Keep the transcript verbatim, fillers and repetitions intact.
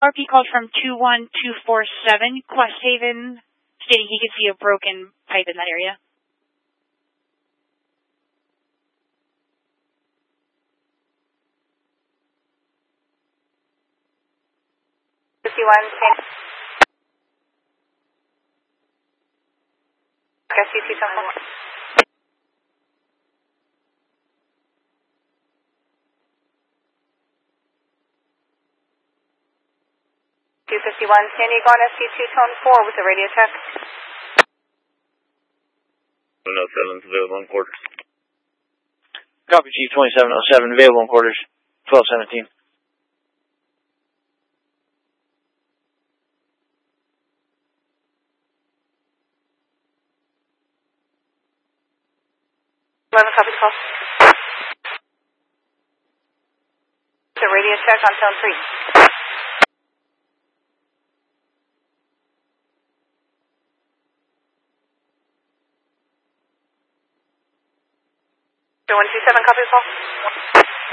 R P called from two one two four seven, Quest Haven, stating he could see a broken pipe in that area. fifty-one, ten. Got C T tone four. two fifty-one, San Diego on S C two tone four with a radio check. seven oh seven, available in quarters. Copy, Chief twenty-seven oh seven, available in quarters, twelve seventeen. eleven copies call. The radio check on tone three. one two seven, copy call.